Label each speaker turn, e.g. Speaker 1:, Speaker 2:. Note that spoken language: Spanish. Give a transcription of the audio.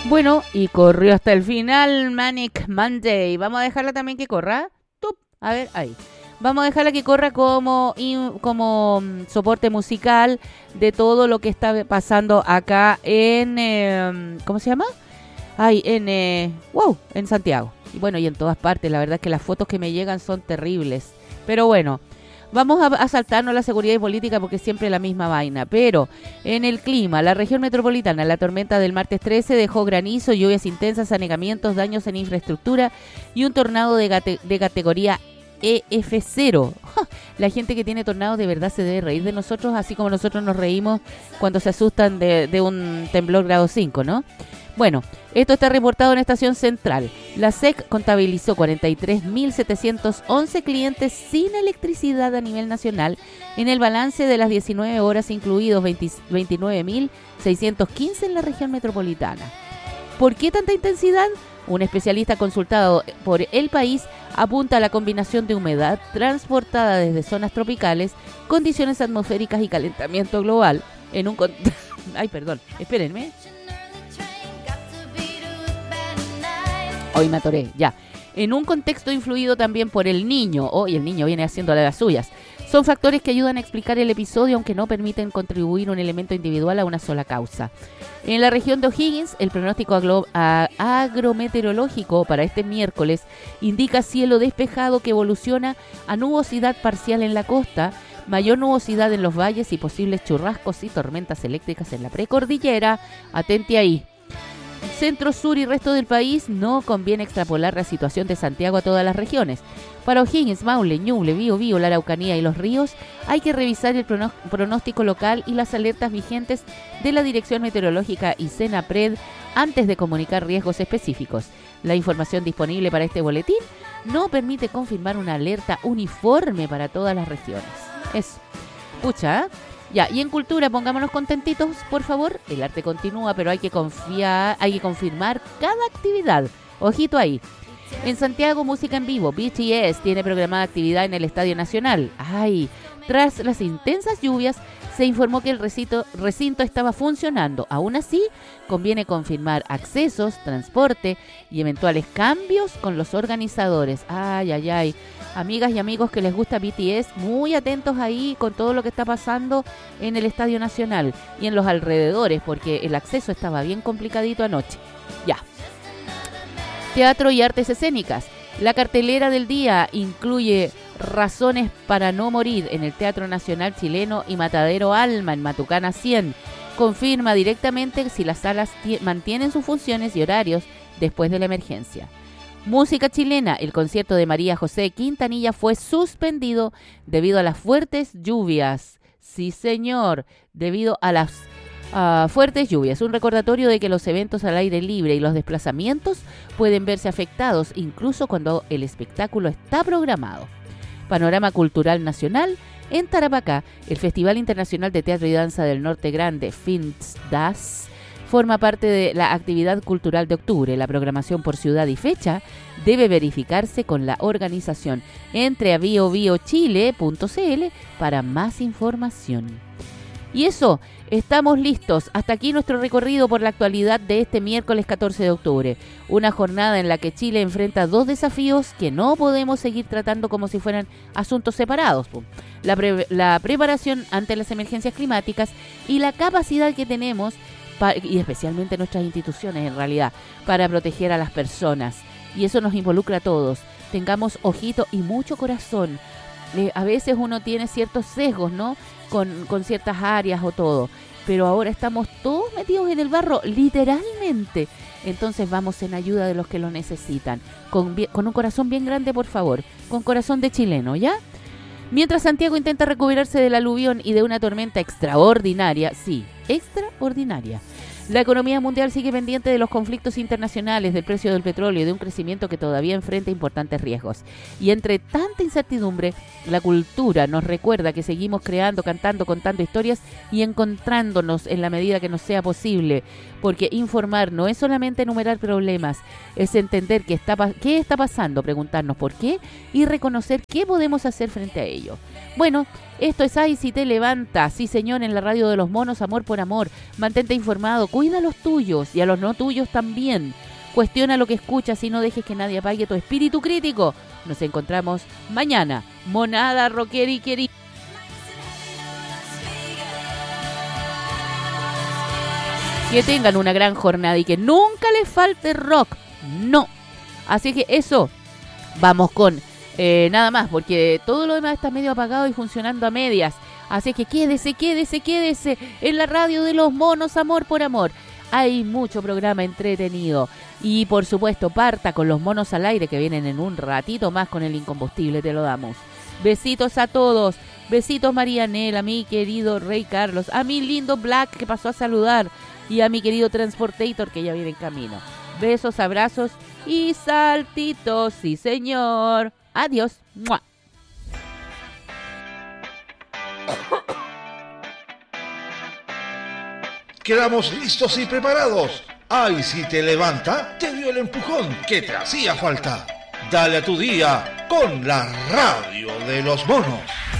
Speaker 1: Bueno, y corrió hasta el final Manic Monday. Vamos a dejarla también que corra. ¡Tup! A ver, ahí. Vamos a dejarla que corra como soporte musical de todo lo que está pasando acá en... ¿cómo se llama? Ay, en Santiago. Y bueno, y en todas partes. La verdad es que las fotos que me llegan son terribles. Pero bueno, vamos a saltarnos la seguridad y política porque es siempre la misma vaina. Pero en el clima, la región metropolitana, la tormenta del martes 13 dejó granizo, lluvias intensas, anegamientos, daños en infraestructura y un tornado de categoría EF0. La gente que tiene tornados de verdad se debe reír de nosotros, así como nosotros nos reímos cuando se asustan de un temblor grado 5, ¿no? Bueno, esto está reportado en Estación Central. La SEC contabilizó 43.711 clientes sin electricidad a nivel nacional en el balance de las 19 horas, incluidos 29.615 en la región metropolitana. ¿Por qué tanta intensidad? Un especialista consultado por El País apunta a la combinación de humedad transportada desde zonas tropicales, condiciones atmosféricas y calentamiento global en un... Ay, perdón, espérenme. Hoy me atoré, ya. En un contexto influido también por el Niño. Hoy el Niño viene haciéndole las suyas. Son factores que ayudan a explicar el episodio, aunque no permiten contribuir un elemento individual a una sola causa. En la región de O'Higgins, el pronóstico agrometeorológico para este miércoles indica cielo despejado que evoluciona a nubosidad parcial en la costa, mayor nubosidad en los valles y posibles churrascos y tormentas eléctricas en la precordillera. Atente ahí. Centro, sur y resto del país no conviene extrapolar la situación de Santiago a todas las regiones. Para O'Higgins, Maule, Ñuble, Biobío, la Araucanía y los ríos hay que revisar el pronóstico local y las alertas vigentes de la Dirección Meteorológica y Senapred antes de comunicar riesgos específicos. La información disponible para este boletín no permite confirmar una alerta uniforme para todas las regiones. Eso. Pucha, ¿eh? Ya, y en cultura, pongámonos contentitos, por favor. El arte continúa, pero hay que confirmar cada actividad. Ojito ahí. En Santiago, música en vivo. BTS tiene programada actividad en el Estadio Nacional. Ay, tras las intensas lluvias, se informó que el recinto estaba funcionando. Aún así, conviene confirmar accesos, transporte y eventuales cambios con los organizadores. Ay, ay, ay. Amigas y amigos que les gusta BTS, muy atentos ahí con todo lo que está pasando en el Estadio Nacional y en los alrededores, porque el acceso estaba bien complicadito anoche. Ya. Teatro y artes escénicas. La cartelera del día incluye Razones para no morir en el Teatro Nacional Chileno y Matadero Alma en Matucana 100. Confirma directamente si las salas mantienen sus funciones y horarios después de la emergencia. Música chilena. El concierto de María José Quintanilla fue suspendido debido a las fuertes lluvias. Sí, señor, debido a las fuertes lluvias. Un recordatorio de que los eventos al aire libre y los desplazamientos pueden verse afectados incluso cuando el espectáculo está programado. Panorama Cultural Nacional. En Tarapacá, el Festival Internacional de Teatro y Danza del Norte Grande, FINTDAS, forma parte de la actividad cultural de octubre. La programación por ciudad y fecha debe verificarse con la organización. Entre a biobiochile.cl para más información. Y eso, estamos listos. Hasta aquí nuestro recorrido por la actualidad de este miércoles 14 de octubre. Una jornada en la que Chile enfrenta dos desafíos que no podemos seguir tratando como si fueran asuntos separados. La preparación ante las emergencias climáticas y la capacidad que tenemos, y especialmente nuestras instituciones en realidad, para proteger a las personas. Y eso nos involucra a todos. Tengamos ojito y mucho corazón. A veces uno tiene ciertos sesgos, ¿no? Con ciertas áreas o todo. Pero ahora estamos todos metidos en el barro, literalmente. Entonces vamos en ayuda de los que lo necesitan. Con un corazón bien grande, por favor. Con corazón de chileno, ¿ya? Mientras Santiago intenta recuperarse del aluvión y de una tormenta extraordinaria, sí, extraordinaria. La economía mundial sigue pendiente de los conflictos internacionales, del precio del petróleo y de un crecimiento que todavía enfrenta importantes riesgos. Y entre tanta incertidumbre, la cultura nos recuerda que seguimos creando, cantando, contando historias y encontrándonos en la medida que nos sea posible. Porque informar no es solamente enumerar problemas, es entender qué está pasando, preguntarnos por qué y reconocer qué podemos hacer frente a ello. Bueno, Esto es Ay Si Te Levanta, sí señor, en la radio de los monos, amor por amor. Mantente informado, cuida a los tuyos y a los no tuyos también. Cuestiona lo que escuchas y no dejes que nadie apague tu espíritu crítico. Nos encontramos mañana. Monada rockeri querida. Que tengan una gran jornada y que nunca les falte rock. No. Así que eso, vamos con nada más, porque todo lo demás está medio apagado y funcionando a medias. Así que quédese en la radio de los monos, amor por amor. Hay mucho programa entretenido. Y por supuesto, parta con los monos al aire que vienen en un ratito más con el incombustible, te lo damos. Besitos a todos. Besitos Marianela, a mi querido Rey Carlos, a mi lindo Black que pasó a saludar y a mi querido Transportator que ya viene en camino. Besos, abrazos y saltitos, sí señor. Adiós. ¡Mua!
Speaker 2: Quedamos listos y preparados. Ay, si te levanta, te dio el empujón que te hacía falta. Dale a tu día con la radio de los monos.